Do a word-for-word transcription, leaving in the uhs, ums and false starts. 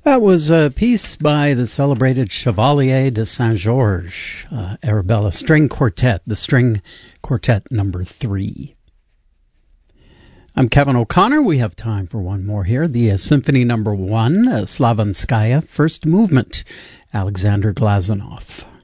That was a piece by the celebrated Chevalier de Saint-Georges, uh, Arabella String Quartet, the String Quartet number three. I'm Kevin O'Connor. We have time for one more here. The uh, Symphony number one, uh, Slavanskaya, First Movement, Alexander Glazunov.